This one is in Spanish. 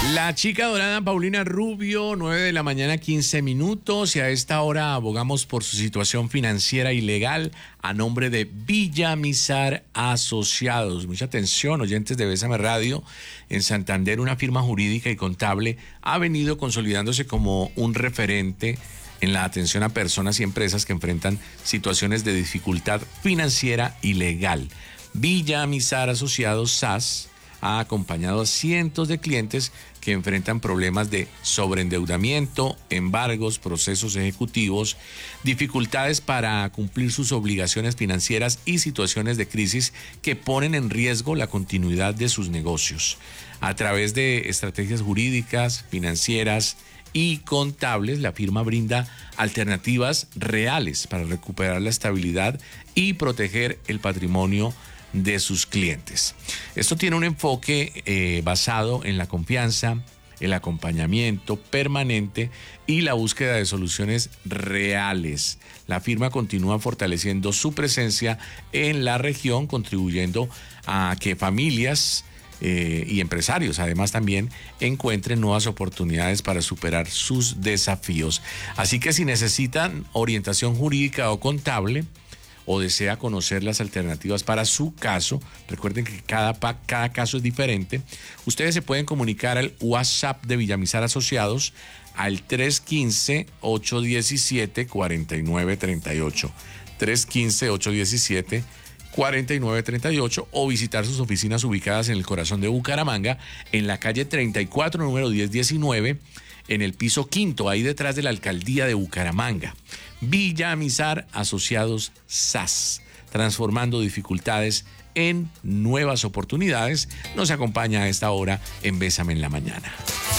La chica dorada Paulina Rubio, 9 de la mañana, 15 minutos, y a esta hora abogamos por su situación financiera y legal a nombre de Villamizar Asociados. Mucha atención, oyentes de Bésame Radio. En Santander, una firma jurídica y contable ha venido consolidándose como un referente en la atención a personas y empresas que enfrentan situaciones de dificultad financiera y legal. Villamizar Asociados SAS ha acompañado a cientos de clientes que enfrentan problemas de sobreendeudamiento, embargos, procesos ejecutivos, dificultades para cumplir sus obligaciones financieras y situaciones de crisis que ponen en riesgo la continuidad de sus negocios. A través de estrategias jurídicas, financieras y contables, la firma brinda alternativas reales para recuperar la estabilidad y proteger el patrimonio de sus clientes. Esto tiene un enfoque basado en la confianza, el acompañamiento permanente y la búsqueda de soluciones reales. La firma continúa fortaleciendo su presencia en la región, contribuyendo a que familias y empresarios además también encuentren nuevas oportunidades para superar sus desafíos. Así que si necesitan orientación jurídica o contable, o desea conocer las alternativas para su caso, recuerden que cada caso es diferente, ustedes se pueden comunicar al WhatsApp de Villamizar Asociados al 315-817-4938, 315-817-4938, o visitar sus oficinas ubicadas en el corazón de Bucaramanga, en la calle 34, número 1019, en el piso quinto, ahí detrás de la alcaldía de Bucaramanga. Villamizar Asociados SAS, transformando dificultades en nuevas oportunidades. Nos acompaña a esta hora en Bésame en la Mañana.